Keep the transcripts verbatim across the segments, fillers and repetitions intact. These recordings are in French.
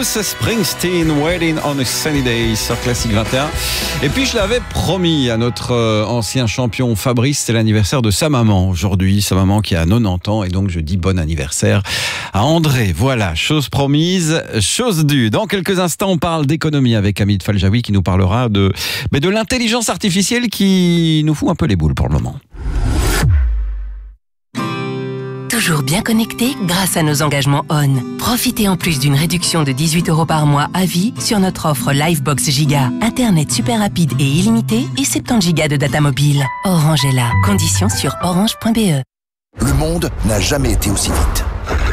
Bruce Springsteen, Waiting on a Sunny Day sur Classique vingt et un. Et puis je l'avais promis à notre ancien champion Fabrice, c'est l'anniversaire de sa maman aujourd'hui, sa maman qui a quatre-vingt-dix ans, et donc je dis bon anniversaire à André. Voilà, chose promise, chose due. Dans quelques instants, on parle d'économie avec Hamid Faljaoui qui nous parlera de, mais de l'intelligence artificielle qui nous fout un peu les boules pour le moment. Toujours bien connecté grâce à nos engagements O N. Profitez en plus d'une réduction de dix-huit euros par mois à vie sur notre offre Livebox Giga. Internet super rapide et illimité et soixante-dix gigas de data mobile. Orange est là. Conditions sur orange point b e. Le monde n'a jamais été aussi vite.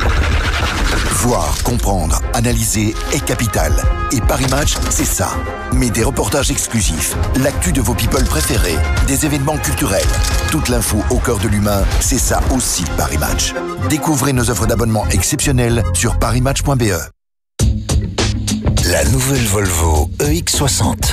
Voir, comprendre, analyser est capital. Et Paris Match, c'est ça. Mais des reportages exclusifs, l'actu de vos people préférés, des événements culturels, toute l'info au cœur de l'humain, c'est ça aussi Paris Match. Découvrez nos offres d'abonnement exceptionnelles sur paris match point b e. La nouvelle Volvo E X soixante.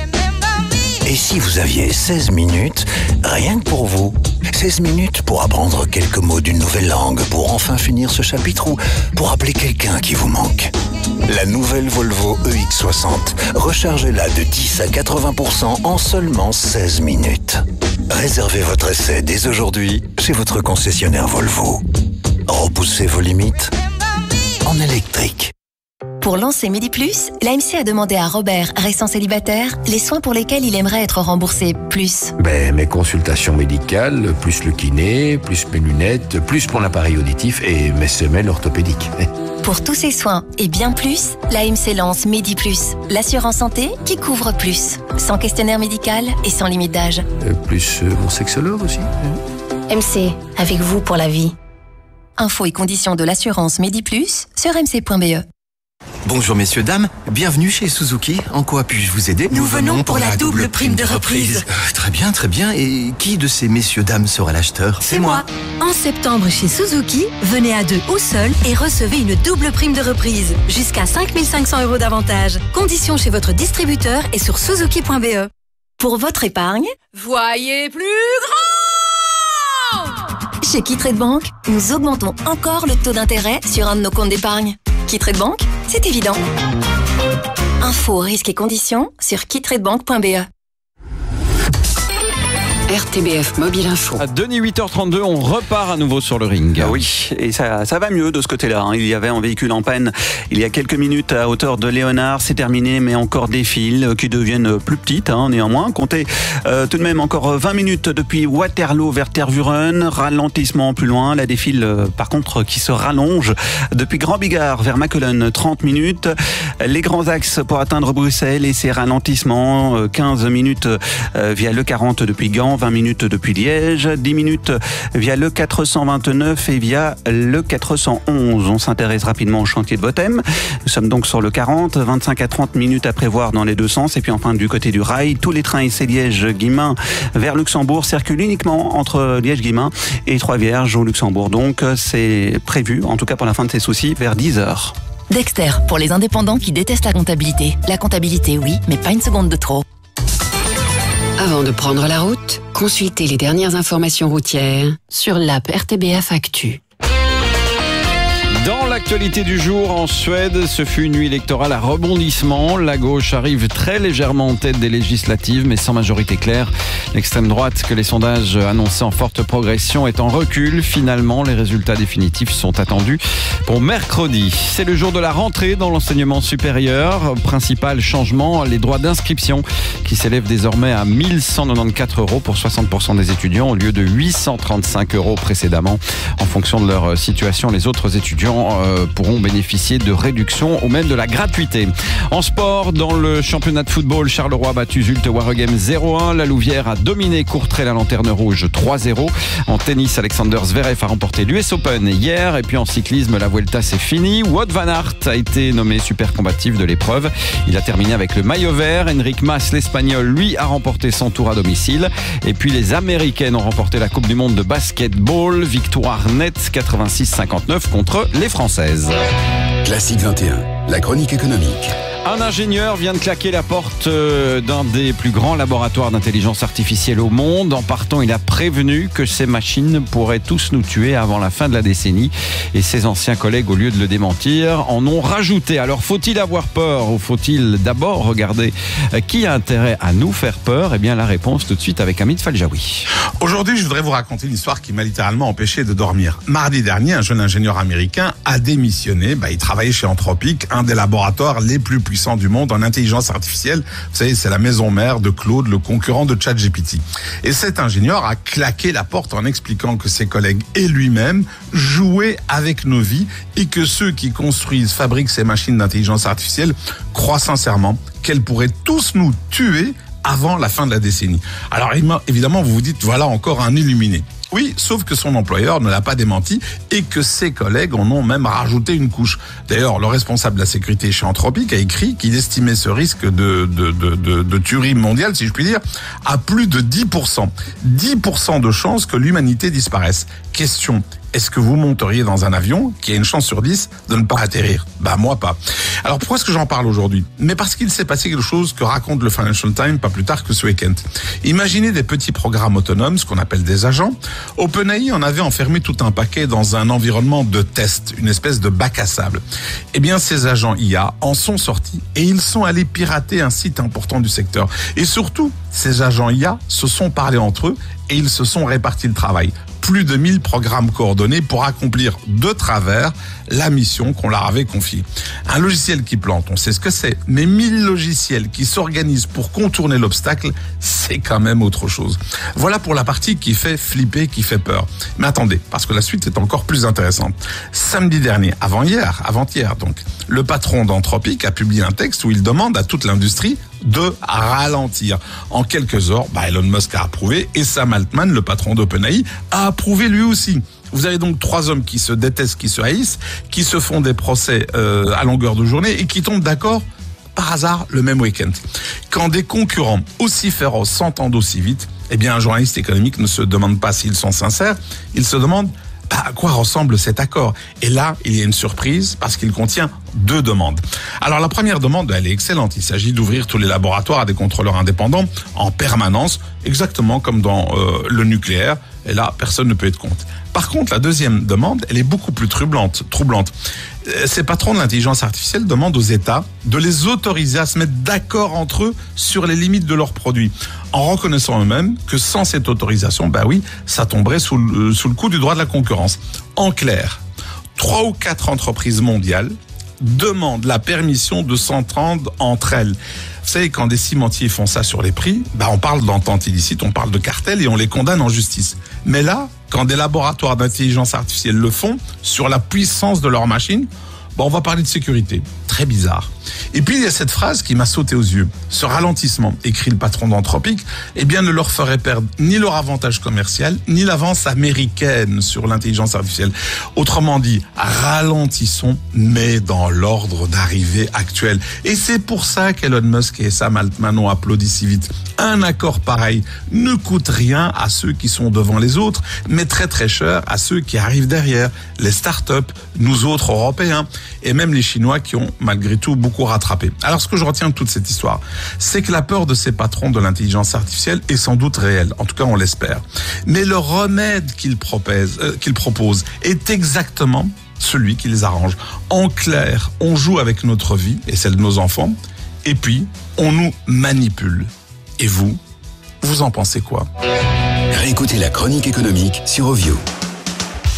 Et si vous aviez seize minutes, rien que pour vous, seize minutes pour apprendre quelques mots d'une nouvelle langue, pour enfin finir ce chapitre ou pour appeler quelqu'un qui vous manque. La nouvelle Volvo E X soixante, rechargez-la de dix à quatre-vingts pour cent en seulement seize minutes. Réservez votre essai dès aujourd'hui chez votre concessionnaire Volvo. Repoussez vos limites en électrique. Pour lancer Midi Plus, l'A M C a demandé à Robert, récent célibataire, les soins pour lesquels il aimerait être remboursé plus. Ben, mes consultations médicales, plus le kiné, plus mes lunettes, plus mon appareil auditif et mes semelles orthopédiques. Pour tous ces soins et bien plus, l'A M C lance Midi Plus, l'assurance santé qui couvre plus. Sans questionnaire médical et sans limite d'âge. Euh, plus euh, mon sexologue aussi. M C, avec vous pour la vie. Infos et conditions de l'assurance Midi Plus sur m c point b e. Bonjour messieurs, dames, bienvenue chez Suzuki. En quoi puis-je vous aider? Nous venons pour la double prime de reprise. Euh, Très bien, très bien. Et qui de ces messieurs, dames sera l'acheteur? C'est moi. En septembre chez Suzuki, venez à deux ou seul et recevez une double prime de reprise. Jusqu'à cinq mille cinq cents euros d'avantage. Conditions chez votre distributeur et sur suzuki point b e. Pour votre épargne, Voyez plus grand! chez Kitrade Bank, nous augmentons encore le taux d'intérêt sur un de nos comptes d'épargne. Kitrade Bank, c'est évident. Infos, risques et conditions sur kitrade bank point b e. R T B F Mobile Info. À Denis, huit heures trente-deux, on repart à nouveau sur le ring. Ah oui, et ça, ça va mieux de ce côté-là. Hein. Il y avait un véhicule en panne il y a quelques minutes à hauteur de Léonard. C'est terminé, mais encore des files qui deviennent plus petites, hein, néanmoins. Comptez euh, tout de même encore vingt minutes depuis Waterloo vers Tervuren. Ralentissement plus loin. La défile, euh, par contre, qui se rallonge depuis Grand Bigard vers Macolone, trente minutes. Les grands axes pour atteindre Bruxelles et ses ralentissements, euh, quinze minutes euh, via le quarante depuis Gand, vingt minutes depuis Liège, dix minutes via le quatre cent vingt-neuf et via le quatre cent onze. On s'intéresse rapidement au chantier de Bothème. Nous sommes donc sur le quarante, vingt-cinq à trente minutes à prévoir dans les deux sens. Et puis enfin, du côté du rail, tous les trains essai Liège-Guillemins vers Luxembourg circulent uniquement entre Liège-Guillemins et Trois-Vierges au Luxembourg. Donc c'est prévu, en tout cas pour la fin de ces soucis, vers dix heures. Dexter, pour les indépendants qui détestent la comptabilité. La comptabilité, oui, mais pas une seconde de trop. Avant de prendre la route, consultez les dernières informations routières sur l'app R T B F Actu. Dans l'actualité du jour, en Suède, ce fut une nuit électorale à rebondissement. La gauche arrive très légèrement en tête des législatives, mais sans majorité claire. L'extrême droite, que les sondages annonçaient en forte progression, est en recul. Finalement, les résultats définitifs sont attendus pour mercredi. C'est le jour de la rentrée dans l'enseignement supérieur. Principal changement, les droits d'inscription qui s'élèvent désormais à mille cent quatre-vingt-quatorze euros pour soixante pour cent des étudiants au lieu de huit cent trente-cinq euros précédemment. En fonction de leur situation, les autres étudiants Euh, pourront bénéficier de réductions ou même de la gratuité. En sport, dans le championnat de football, Charleroi a battu Zulte Waregem zéro un. La Louvière a dominé Courtrai la Lanterne Rouge trois zéro. En tennis, Alexander Zverev a remporté l'U S Open hier. Et puis en cyclisme, la Vuelta c'est fini. Wout van Aert a été nommé super combatif de l'épreuve. Il a terminé avec le maillot vert. Enric Mas, l'Espagnol, lui, a remporté son tour à domicile. Et puis les Américaines ont remporté la Coupe du Monde de basketball. Victoire nette quatre-vingt-six cinquante-neuf contre les Françaises. Classique vingt et un, la chronique économique. Un ingénieur vient de claquer la porte d'un des plus grands laboratoires d'intelligence artificielle au monde. En partant, il a prévenu que ces machines pourraient tous nous tuer avant la fin de la décennie. Et ses anciens collègues, au lieu de le démentir, en ont rajouté. Alors, faut-il avoir peur ou faut-il d'abord regarder qui a intérêt à nous faire peur? Eh bien, la réponse tout de suite avec Hamid Faljaoui. Aujourd'hui, je voudrais vous raconter une histoire qui m'a littéralement empêché de dormir. Mardi dernier, un jeune ingénieur américain a démissionné. Bah, il travaillait chez Anthropic, un des laboratoires les plus puissants du monde en intelligence artificielle. Vous savez, c'est la maison mère de Claude, le concurrent de ChatGPT. Et cet ingénieur a claqué la porte en expliquant que ses collègues et lui-même jouaient avec nos vies et que ceux qui construisent, fabriquent ces machines d'intelligence artificielle croient sincèrement qu'elles pourraient tous nous tuer avant la fin de la décennie. Alors évidemment, vous vous dites, voilà encore un illuminé. Oui, sauf que son employeur ne l'a pas démenti et que ses collègues en ont même rajouté une couche. D'ailleurs, le responsable de la sécurité chez Anthropic a écrit qu'il estimait ce risque de, de, de, de, de tuerie mondiale, si je puis dire, à plus de dix pour cent. dix pour cent de chances que l'humanité disparaisse. Question. Est-ce que vous monteriez dans un avion qui a une chance sur dix de ne pas atterrir? Bah moi pas. Alors pourquoi est-ce que j'en parle aujourd'hui? Mais parce qu'il s'est passé quelque chose que raconte le Financial Times pas plus tard que ce week-end. Imaginez des petits programmes autonomes, ce qu'on appelle des agents. OpenAI en avait enfermé tout un paquet dans un environnement de test, une espèce de bac à sable. Eh bien ces agents I A en sont sortis et ils sont allés pirater un site important du secteur. Et surtout, ces agents I A se sont parlé entre eux et ils se sont répartis le travail. Plus de mille programmes coordonnés pour accomplir de travers la mission qu'on leur avait confiée. Un logiciel qui plante, on sait ce que c'est, mais mille logiciels qui s'organisent pour contourner l'obstacle, c'est quand même autre chose. Voilà pour la partie qui fait flipper, qui fait peur. Mais attendez, parce que la suite est encore plus intéressante. Samedi dernier, avant-hier, avant-hier donc, le patron d'Anthropic a publié un texte où il demande à toute l'industrie de ralentir. En quelques heures, bah Elon Musk a approuvé et Sam Altman, le patron d'OpenAI, a approuvé lui aussi. Vous avez donc trois hommes qui se détestent, qui se haïssent, qui se font des procès euh, à longueur de journée et qui tombent d'accord par hasard le même week-end. Quand des concurrents aussi féroces s'entendent aussi vite, eh bien un journaliste économique ne se demande pas s'ils sont sincères, il se demande bah, à quoi ressemble cet accord. Et là, il y a une surprise parce qu'il contient deux demandes. Alors la première demande, elle est excellente. Il s'agit d'ouvrir tous les laboratoires à des contrôleurs indépendants en permanence, exactement comme dans euh, le nucléaire. Et là, personne ne peut être contre. Par contre, la deuxième demande, elle est beaucoup plus troublante. troublante. Ces patrons de l'intelligence artificielle demandent aux États de les autoriser à se mettre d'accord entre eux sur les limites de leurs produits, en reconnaissant eux-mêmes que sans cette autorisation, bah oui, ça tomberait sous le, sous le coup du droit de la concurrence. En clair, trois ou quatre entreprises mondiales demandent la permission de s'entendre entre elles. Vous savez, quand des cimentiers font ça sur les prix, bah on parle d'entente illicite, on parle de cartel et on les condamne en justice. Mais là, quand des laboratoires d'intelligence artificielle le font sur la puissance de leurs machines, bah on va parler de sécurité. Très bizarre. Et puis il y a cette phrase qui m'a sauté aux yeux. Ce ralentissement, écrit le patron d'Anthropic, eh bien ne leur ferait perdre ni leur avantage commercial, ni l'avance américaine sur l'intelligence artificielle. Autrement dit, ralentissons, mais dans l'ordre d'arrivée actuel. Et c'est pour ça qu'Elon Musk et Sam Altman ont applaudi si vite. Un accord pareil ne coûte rien à ceux qui sont devant les autres, mais très très cher à ceux qui arrivent derrière, les startups, nous autres Européens, et même les Chinois qui ont malgré tout beaucoup rattrapé. Alors ce que je retiens de toute cette histoire, c'est que la peur de ces patrons de l'intelligence artificielle est sans doute réelle, en tout cas on l'espère. Mais le remède qu'ils proposent, euh, qu'ils proposent est exactement celui qui les arrange. En clair, on joue avec notre vie et celle de nos enfants, et puis on nous manipule. Et vous, vous en pensez quoi? Réécoutez la chronique économique sur Ovio.